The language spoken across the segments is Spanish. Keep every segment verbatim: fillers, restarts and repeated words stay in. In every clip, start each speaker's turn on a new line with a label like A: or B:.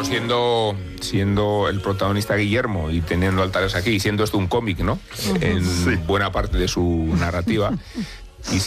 A: siendo, siendo el protagonista Guillermo y teniendo altares aquí, y siendo esto un cómic, ¿no? En sí. buena parte de su narrativa. Y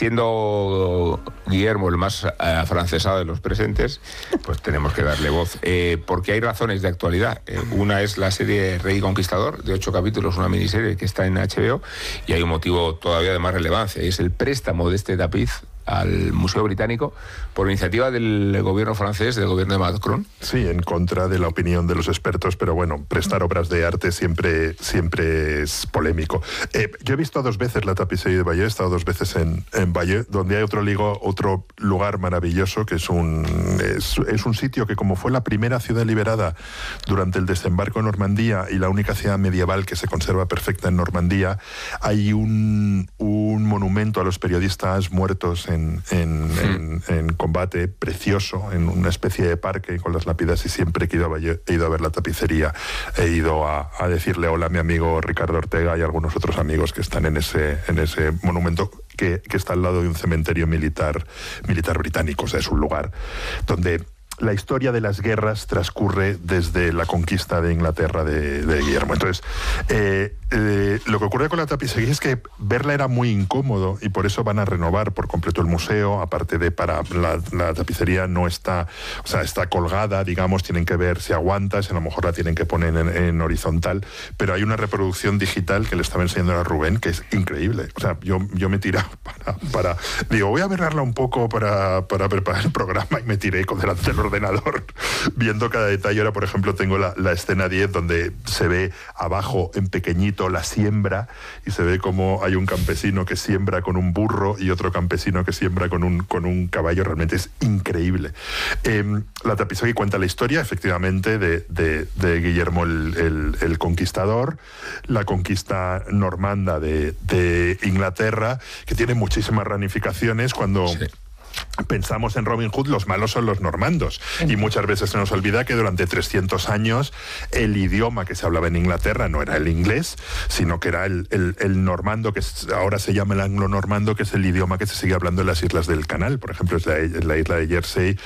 A: siendo Guillermo el más eh, afrancesado de los presentes, pues tenemos que darle voz. Eh, porque hay razones de actualidad. Eh, una es la serie Rey Conquistador, de ocho capítulos, una miniserie que está en H B O, y hay un motivo todavía de más relevancia, y es el préstamo de este tapiz al Museo Británico por iniciativa del gobierno francés, del gobierno de Macron.
B: Sí, en contra de la opinión de los expertos, pero bueno, prestar obras de arte siempre, siempre es polémico. Eh, yo he visto dos veces la tapicería de Bayeux, he estado dos veces en, en Bayeux, donde hay otro, ligo, otro lugar maravilloso, que es un, es, es un sitio que, como fue la primera ciudad liberada durante el desembarco en Normandía y la única ciudad medieval que se conserva perfecta en Normandía, hay un, un monumento a los periodistas muertos en En, en, sí. en, en combate, precioso, en una especie de parque con las lápidas, y siempre que he ido a, he ido a ver la tapicería, he ido a, a decirle hola a mi amigo Ricardo Ortega y a algunos otros amigos que están en ese, en ese monumento que, que está al lado de un cementerio militar, militar británico. O sea, es un lugar donde la historia de las guerras transcurre desde la conquista de Inglaterra de, de Guillermo. Entonces, eh, eh, lo que ocurre con la tapicería es que verla era muy incómodo, y por eso van a renovar por completo el museo. Aparte de para la, la tapicería no está, o sea, está colgada, digamos, tienen que ver si aguanta, si a lo mejor la tienen que poner en, en horizontal, pero hay una reproducción digital que le estaba enseñando a Rubén que es increíble. O sea, yo, yo me tiré para, para, digo, voy a verla un poco para, para preparar el programa, y me tiré con delante del ordenador viendo cada detalle. Ahora, por ejemplo, tengo la, la escena diez, donde se ve abajo en pequeñito la siembra, y se ve como hay un campesino que siembra con un burro y otro campesino que siembra con un, con un caballo. Realmente es increíble. Eh, la tapicería cuenta la historia, efectivamente, de, de, de Guillermo el, el, el Conquistador, la conquista normanda de, de Inglaterra, que tiene muchísimas ramificaciones. Cuando sí. pensamos en Robin Hood, los malos son los normandos, y muchas veces se nos olvida que durante trescientos años el idioma que se hablaba en Inglaterra no era el inglés, sino que era el, el, el normando, que ahora se llama el anglo-normando, que es el idioma que se sigue hablando en las islas del Canal. Por ejemplo, es la, la isla de Jersey,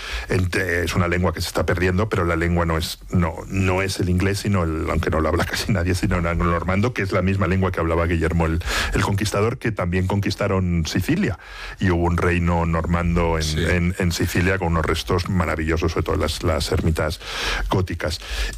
B: es una lengua que se está perdiendo, pero la lengua no es, no, no es el inglés, sino el, aunque no lo habla casi nadie, sino el anglo-normando, que es la misma lengua que hablaba Guillermo el, el Conquistador, que también conquistaron Sicilia, y hubo un reino normando en En, sí. en, en Sicilia, con unos restos maravillosos, sobre todo las, las ermitas góticas.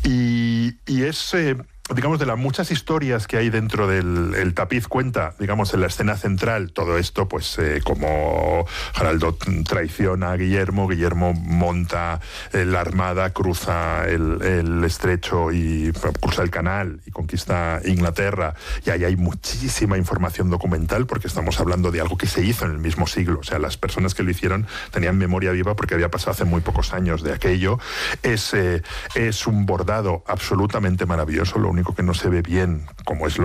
B: Y, y es, eh, digamos, de las muchas historias que hay dentro del el tapiz, cuenta, digamos, en la escena central, todo esto, pues eh, como Haraldo traiciona a Guillermo, Guillermo monta eh, la armada, cruza el, el estrecho y cruza el canal y conquista Inglaterra, y ahí hay muchísima información documental, porque estamos hablando de algo que se hizo en el mismo siglo. O sea, las personas que lo hicieron tenían memoria viva, porque había pasado hace muy pocos años de aquello. Es, eh, es un bordado absolutamente maravilloso. Lo único que no se ve bien, como es lo